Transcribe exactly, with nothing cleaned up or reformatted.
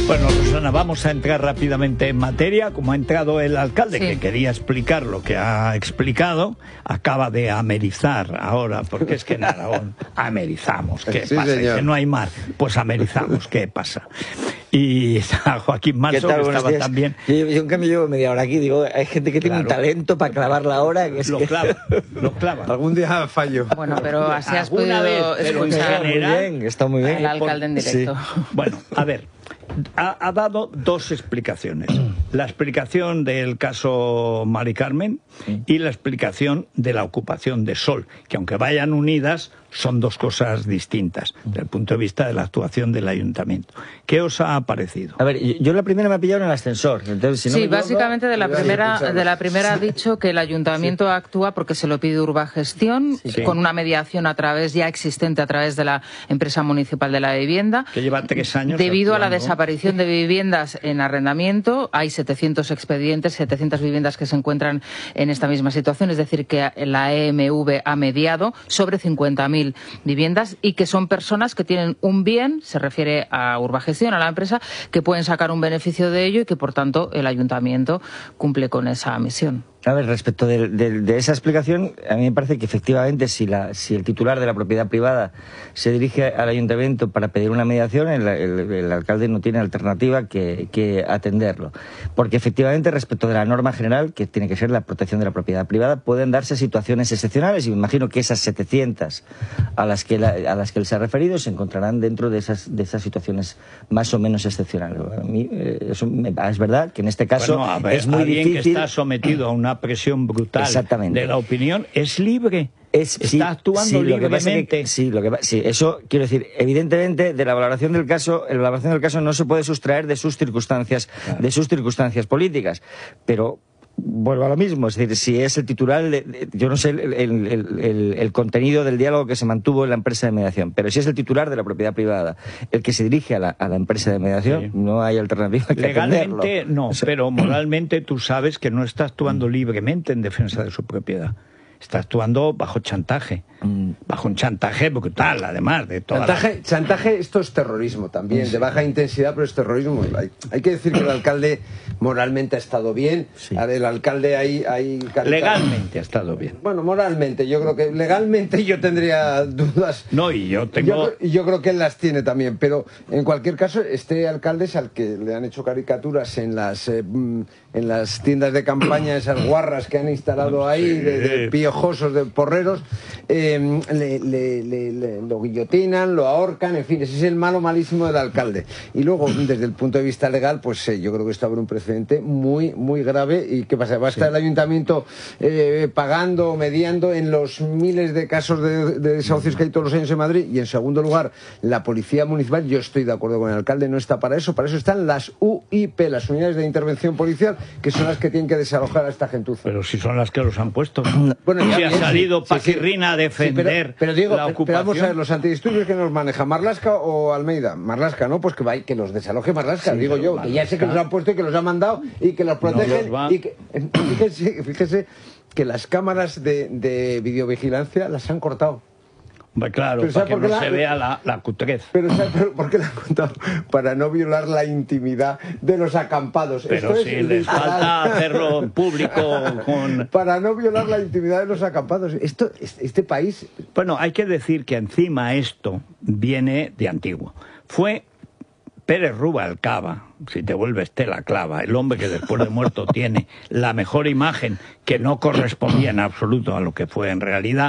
Bueno, Rosana, vamos a entrar rápidamente en materia. Como ha entrado el alcalde, sí, que quería explicar lo que ha explicado, acaba de amerizar ahora, porque es que en Aragón amerizamos. ¿Qué sí, pasa? Dice, no hay mar, pues amerizamos. ¿Qué pasa? Y está Joaquín Manso, que estaba también... Yo, yo en cambio llevo media hora aquí, digo, hay gente que tiene claro un talento para clavar la hora. Que es lo que... clava, lo clava. Algún día fallo. Bueno, pero así has podido vez, pero escuchar en general, muy bien, está muy bien. al alcalde en directo. Sí. Bueno, a ver, ha, ha dado dos explicaciones. La explicación del caso Mari Carmen y la explicación de la ocupación de Sol, que aunque vayan unidas, son dos cosas distintas desde el punto de vista de la actuación del ayuntamiento. ¿Qué os ha parecido? A ver, yo la primera me ha pillado en el ascensor. Entonces, si no sí, me básicamente de la primera de la primera ha dicho que el ayuntamiento sí. actúa porque se lo pide Urbagestión, sí. con una mediación a través ya existente a través de la empresa municipal de la vivienda. Que lleva tres años. Debido actuando. a la desaparición de viviendas en arrendamiento, hay setecientos expedientes, setecientas viviendas que se encuentran en esta misma situación, es decir, que la E M V ha mediado sobre cincuenta mil viviendas y que son personas que tienen un bien, se refiere a Urbagestión, a la empresa, que pueden sacar un beneficio de ello y que, por tanto, el ayuntamiento cumple con esa misión. A ver, respecto de, de, de esa explicación, a mí me parece que efectivamente si, la, si el titular de la propiedad privada se dirige al ayuntamiento para pedir una mediación, el, el, el alcalde no tiene alternativa que, que atenderlo. Porque efectivamente, respecto de la norma general, que tiene que ser la protección de la propiedad privada, pueden darse situaciones excepcionales y me imagino que esas setecientas a las que, la, a las que él se ha referido se encontrarán dentro de esas, de esas situaciones más o menos excepcionales. A mí, eh, eso me, es verdad que en este caso bueno, a ver, es muy alguien difícil... que está sometido a una presión brutal de la opinión, es libre, es, está sí, actuando sí, libremente. Que, sí, lo que, sí, eso quiero decir, evidentemente de la valoración del caso, la valoración del caso no se puede sustraer de sus circunstancias, claro. de sus circunstancias políticas, pero vuelvo a lo mismo, es decir, si es el titular, de, de, yo no sé el, el, el, el, el contenido del diálogo que se mantuvo en la empresa de mediación, pero si es el titular de la propiedad privada el que se dirige a la, a la empresa de mediación, sí. no hay alternativa que legalmente atenderlo. no, o sea, pero moralmente tú sabes que no está actuando libremente en defensa de su propiedad. Está actuando bajo chantaje, mm. bajo un chantaje brutal, además de toda chantaje, la... chantaje, esto es terrorismo también, sí. de baja intensidad, pero es terrorismo. Hay, hay que decir que el alcalde moralmente ha estado bien. Sí. El alcalde ahí... ahí legalmente ha estado bien. Bueno, moralmente, yo creo que legalmente yo tendría dudas. No, y yo tengo... Yo, yo creo que él las tiene también, pero en cualquier caso, este alcalde es al que le han hecho caricaturas en las, eh, en las tiendas de campaña, esas guarras que han instalado ahí, sí. de, de pío ojosos de porreros, eh, le, le, le, le, lo guillotinan, lo ahorcan, en fin, ese es el malo malísimo del alcalde. Y luego, desde el punto de vista legal, pues eh, yo creo que esto abre un precedente muy, muy grave. ¿Y qué pasa? ¿Va a estar sí. el ayuntamiento eh, pagando o mediando en los miles de casos de, de desahucios que hay todos los años en Madrid? Y en segundo lugar, la policía municipal, yo estoy de acuerdo con el alcalde, no está para eso, para eso están las U I P, las unidades de intervención policial, que son las que tienen que desalojar a esta gentuza. Pero si son las que los han puesto. Bueno, si ha salido sí, Paquirrina sí, a defender sí, pero, pero digo, la ocupación. Pero vamos a ver, los antidisturbios que nos maneja, ¿Marlaska o Almeida? Marlaska, ¿no? Pues que, va, que los desaloje Marlaska, sí, digo yo, Marlaska, que ya sé que los han puesto y que los han mandado y que los protegen. No los y que, fíjese, fíjese que las cámaras de, de videovigilancia las han cortado. Pues claro, para que no la, se vea la, la cutrez. Pero ¿sabes por qué la han contado? Para no violar la intimidad de los acampados. Pero Esto si es les falta hacerlo en público con... Para no violar la intimidad de los acampados. Esto, este país... Bueno, hay que decir que encima esto viene de antiguo. Fue Pérez Rubalcaba, si te vuelves tela clava, el hombre que después de muerto tiene la mejor imagen que no correspondía en absoluto a lo que fue en realidad.